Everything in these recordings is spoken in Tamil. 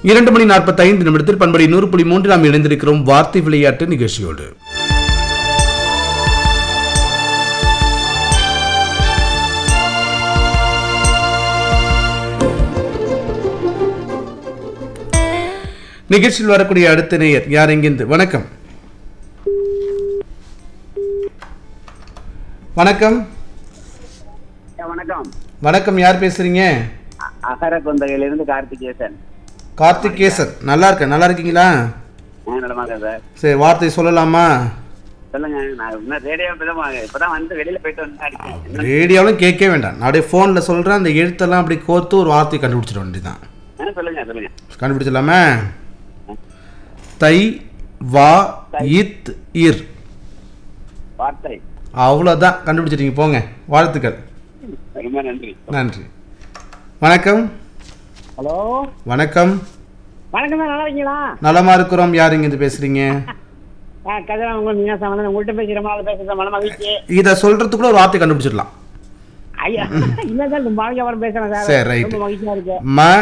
2:45 பண்படி 100.3 நாம் இணைந்திருக்கிறோம் வார்த்தை விளையாட்டு நிகழ்ச்சியோடு. நிகழ்ச்சியில் வரக்கூடிய அடுத்த நேயர் யார் எங்கிருந்து? வணக்கம். வணக்கம். வணக்கம். வணக்கம், யார் பேசுறீங்க? அகரகொந்தகையிலிருந்து கார்த்திகேசன். கார்த்திகேசன், நல்லா இருக்கேன். நல்லா இருக்கீங்களா? நலமா இருக்கேன் சார். சரி, வார்த்தை சொல்லலாமா? சொல்லுங்க. நான் இன்னும் ரேடியோ இப்பதான் வந்து வெளியில போயிட்டு வந்து ரேடியோலாம் கேட்க வேண்டாம், நான் அப்படியே ஃபோனில் சொல்கிறேன். அந்த எழுத்தெல்லாம் அப்படி கோர்த்து ஒரு வார்த்தையை கண்டுபிடிச்சிட வேண்டியதான். சொல்லுங்க சொல்லுங்க. கண்டுபிடிச்சிடலாமே. தை வா இத் இர். வார்த்தை. அவ்வளோதான், கண்டுபிடிச்சிட்டீங்க. போங்க, வாழ்த்துக்கள். ரொம்ப நன்றி. நன்றி. வணக்கம். ஹலோ. வணக்கம். வணக்கம். நல்லா இருக்கீங்களா? நலமா இருக்கிறோம். யார் இங்கிருந்து பேசுறீங்க? உங்கள்கிட்ட பேசி ரொம்ப நாள் பேசுறேன். மன மகிழ்ச்சி. இதை சொல்றதுக்குள்ள ஒரு வார்த்தை கண்டுபிடிச்சிடலாம். ஐயா இல்ல சார், வாழ்க்கை பேசுறேன் சார். சரி, ரைட். ரொம்ப மகிழ்ச்சியா இருக்கு.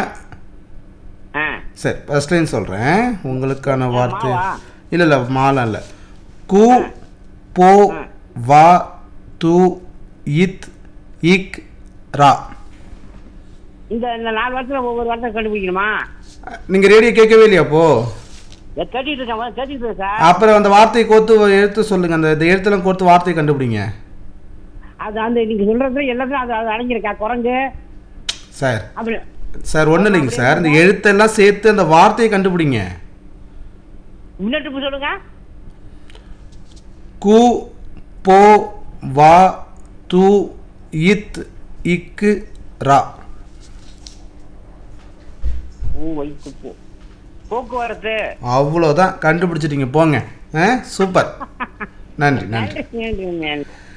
சரி, ஃபர்ஸ்ட் லைன் சொல்றேன். உங்களுக்கான வார்த்தை இல்ல மாலா இல்ல. கு போ வா து இத் இக் ரா. இந்த 4 வாரத்துல ஒவ்வொரு வார்த்தை கண்டுபிடிக்கணுமா? நீங்க ரேடியோ கேட்கவே இல்லையா? அப்போ கேட்டுட்டு இருக்கேன் சார். அப்புறம் அந்த வார்த்தையை கோர்த்து எழுத்து சொல்லுங்க. அந்த எழுத்தெல்லாம் கோர்த்து வார்த்தையை கண்டுபிடிங்க. அது அந்த நீங்க சொல்றது எல்லாத்தையும் அது அடங்கியிருக்கா? குரங்கு சார். அப்படி சார், ஒன்றும் இல்லைங்க சார். இந்த எழுத்தெல்லாம் சேர்த்து அந்த வார்த்தையை கண்டுபிடிங்க. முன்னெட்டு சொல்லுங்க. கு போ வா து இத் இக்கு ரா. போக்குவரத்து. அவ்வளோதான், கண்டுபிடிச்சிட்டீங்க. போங்க. சூப்பர். நன்றி நன்றி. நன்றி.